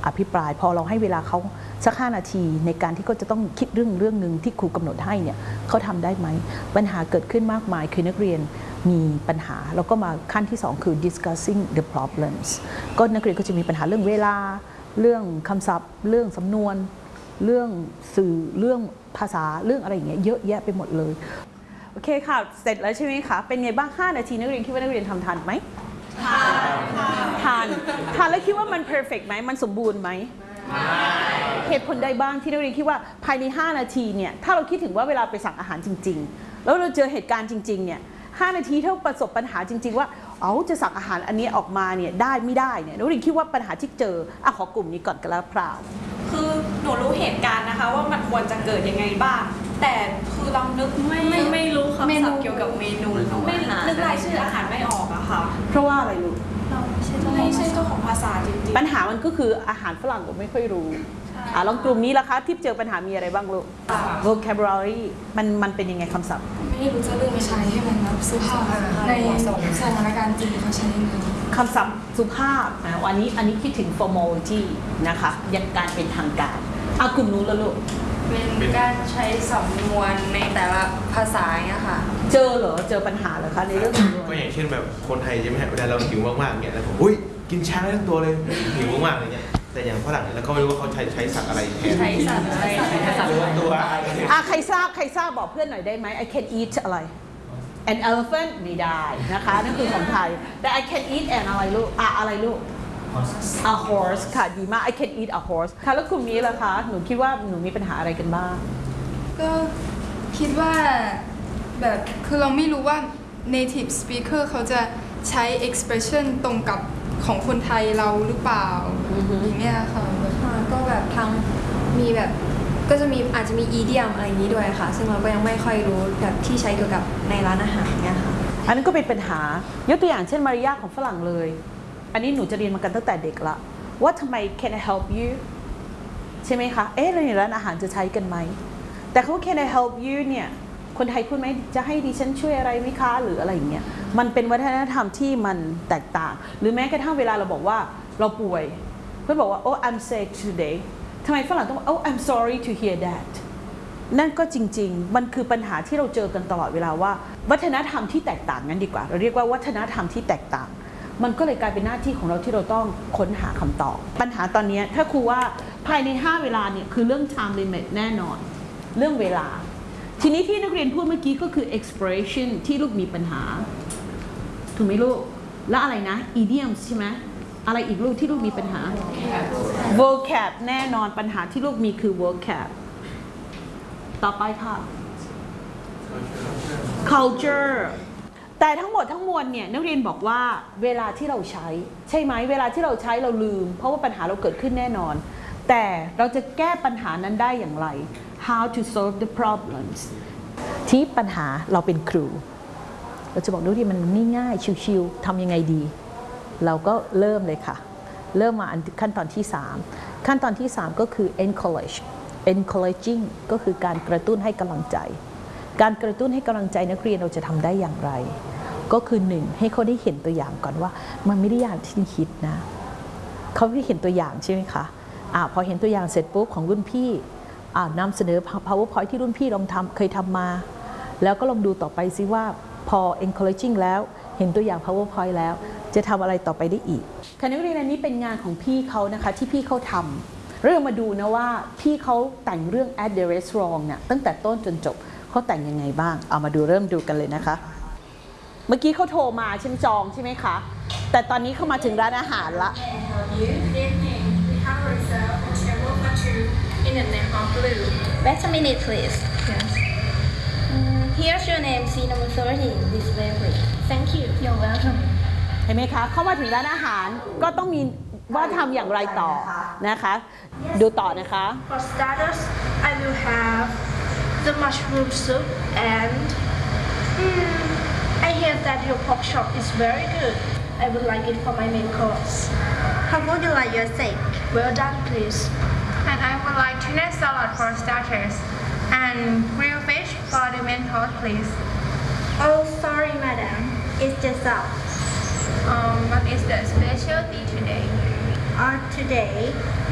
อภิปรายพอเราให้เวลาเขาสัก5 นาทีในการที่เขาจะต้องคิดเรื่องหนึ่งที่ครูกำหนดให้เนี่ยเขาทำได้ไหมปัญหาเกิดขึ้นมากมายคือนักเรียนมีปัญหาแล้วก็มาขั้นที่2คือ discussing the problems ก็นักเรียนก็จะมีปัญหาเรื่องเวลาเรื่องคำศัพท์เรื่องสำนวนเรื่องสื่อเรื่องภาษาเรื่องอะไรอย่างเงี้ยเยอะแยะไปหมดเลยโอเคค่ะเสร็จแล้วใช่ไหมคะเป็นไงบ้าง5 นาทีนักเรียนคิดว่านักเรียนทำทันไหมทานแล้วคิดว่ามัน perfect ไหมมันสมบูรณ์ไหมเหตุผลใดบ้างที่นักเรียนคิดว่าภายใน5 นาทีเนี่ยถ้าเราคิดถึงว่าเวลาไปสั่งอาหารจริงๆแล้วเราเจอเหตุการณ์จริงๆเนี่ย5 นาทีถ้าประสบปัญหาจริงๆว่าจะสั่งอาหารอันนี้ออกมาเนี่ยได้ไม่ได้เนี่ยนักเรียนคิดว่าปัญหาที่เจอขอกลุ่มนี้ก่อนกันแล้วพราวคือหนูรู้เหตุการณ์นะคะว่ามันควรจะเกิดยังไงบ้างแต่คือเรานึกไม่รู้คำศัพท์เกี่ยวกับเมนูไม่นึกรายชื่ออาหารไม่ออกอะค่ะเพราะว่าอะไรลูกไม่ใช่เจ้าของภาษาจริงๆปัญหามันก็คืออาหารฝรั่งผมไม่ค่อยรู้ลองกลุ่มนี้ละคะที่เจอปัญหามีอะไรบ้างลูก vocabulary มันเป็นยังไงคำศัพท์ไม่รู้จะเลือกไม่ใช้ให้มันแบบสุภาพในสถานการณ์จริงเขาใช้คำศัพท์สุภาพอันนี้คิดถึง formality นะคะยังการเป็นทางการกลุ่มนู้นแล้วลูกเป็นการใช้สำนวนในแต่ละภาษาเนี่ยค่ะเจอปัญหาเหรอคะในเรื่องก็อย่างเช่นแบบคนไทยใช่ไหมเวลาเราหิวมากๆเนี่ยแล้วผมกินช้างได้ทั้งตัวเลยหิวมากๆอะไรเงี้ยแต่อย่างฝรั่งเนี่ยเราก็ไม่รู้ว่าเขาใช้สัตว์อะไรแทนใช้สัตว์อะไรตัวใครทราบบอกเพื่อนหน่อยได้ไหม I can eat อะไร an elephant ไม่ได้นะคะนั่นคือของไทยแต่ I can eat an อะไรลูกอะไรลูกa horse ค่ะดีมาก I can eat a horse ค่ะแล้วกลุ่มนี้ล่ะคะหนูคิดว่าหนูมีปัญหาอะไรกันบ้างก็คิดว่าแบบคือเราไม่รู้ว่า native speaker เขาจะใช้ expression ตรงกับของคนไทยเราหรือเปล่าอย่างเงี้ยค่ะก็แบบทั้งมีแบบก็จะมีอาจจะมี idiom อะไรอย่างนี้ด้วยค่ะซึ่งเราก็ยังไม่ค่อยรู้แบบที่ใช้เกี่ยวกับในร้านอาหารเนี่ยค่ะอันนั้นก็เป็นปัญหายกตัวอย่างเช่นมารยาทของฝรั่งเลยอันนี้หนูจะเรียนมากันตั้งแต่เด็กละว่าทำไม can I help you ใช่ไหมคะเราในร้านอาหารจะใช้กันไหมแต่เขา can I help you เนี่ยคนไทยพูดไหมจะให้ดิฉันช่วยอะไรไหมคะหรืออะไรอย่างเงี้ยมันเป็นวัฒนธรรมที่มันแตกต่างหรือแม้กระทั่งเวลาเราบอกว่าเราป่วยเพื่อนบอกว่าI'm sick today ทำไมฝรั่งต้องI'm sorry to hear that นั่นก็จริงๆมันคือปัญหาที่เราเจอกันตลอดเวลาว่าวัฒนธรรมที่แตกต่างนั้นดีกว่าเราเรียกว่าวัฒนธรรมที่แตกต่างมันก็เลยกลายเป็นหน้าที่ของเราที่เราต้องค้นหาคำตอบปัญหาตอนนี้ถ้าครูว่าภายใน5 เวลาเนี่ยคือเรื่อง time limit แน่นอนเรื่องเวลาทีนี้ที่นักเรียนพูดเมื่อกี้ก็คือ expression ที่ลูกมีปัญหาถูกไหมลูกแล้วอะไรนะ idioms ใช่ไหมอะไรอีกลูกที่ลูกมีปัญหา vocab แน่นอนปัญหาที่ลูกมีคือ vocab ต่อไปค่ะ culture แต่ทั้งหมดทั้งมวลเนี่ยนักเรียนบอกว่าเวลาที่เราใช้ใช่ไหมเวลาที่เราใช้เราลืมเพราะว่าปัญหาเราเกิดขึ้นแน่นอนแต่เราจะแก้ปัญหานั้นได้อย่างไร how to solve the problems ที่ปัญหาเราเป็นครูเราจะบอกดูที่มันง่ายๆชิวๆทำยังไงดีเราก็เริ่มเลยค่ะเริ่มมาขั้นตอนที่3ขั้นตอนที่3ก็คือ encouraging ก็คือการกระตุ้นให้กำลังใจการกระตุ้นให้กำลังใจนักเรียนเราจะทำได้อย่างไรก็คือ1ให้เขาได้เห็นตัวอย่างก่อนว่ามันไม่ได้อย่างที่คิดนะเขาได้เห็นตัวอย่างใช่ไหมคะพอเห็นตัวอย่างเสร็จปุ๊บของรุ่นพี่นำเสนอ PowerPoint ที่รุ่นพี่ลองเคยทำมาแล้วก็ลองดูต่อไปซิว่าพอ encouraging แล้วเห็นตัวอย่าง PowerPoint แล้วจะทำอะไรต่อไปได้อีกคณะนักเรียนอันนี้เป็นงานของพี่เขานะคะที่พี่เขาทำเรื่องมาดูนะว่าพี่เขาแต่งเรื่อง at the restaurant เนี่ยตั้งแต่ต้นจนจบเขาแต่งยังไงบ้างเอามาดูเริ่มดูกันเลยนะคะเมื่อกี้เขาโทรมาจองใช่ไหมคะแต่ตอนนี้เขามาถึงร้านอาหารละ Wait a minute, please. Yes. Here's your name, seat number 30. This way, please. Thank you. You're welcome. เห็นไหมคะเข้ามาถึงร้านอาหารก็ต้องมีว่าทำอย่างไรต่อนะคะดูต่อนะคะ For starters, I will have the mushroom soup and I hear that your pork chop is very good. I would like it for my main course. How would you like your steak? Well done, please. And I would like tuna salad for starters and grilled fish for the main course, please. Oh, sorry, madam. It's just out. What is the specialty today? Today